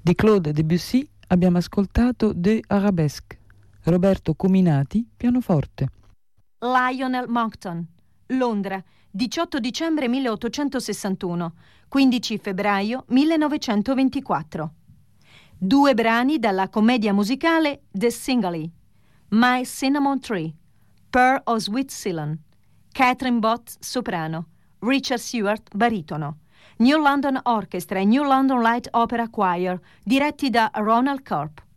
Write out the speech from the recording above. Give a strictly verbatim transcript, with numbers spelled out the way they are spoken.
Di Claude Debussy abbiamo ascoltato De Arabesque. Roberto Cuminati, pianoforte. Lionel Monckton, Londra, diciotto dicembre milleottocentosessantuno, quindici febbraio millenovecentoventiquattro. Due brani dalla commedia musicale The Singly, My Cinnamon Tree, Pearl of Sweet Ceylon, Catherine Bott, soprano, Richard Stewart, baritono, New London Orchestra e New London Light Opera Choir, diretti da Ronald Corp.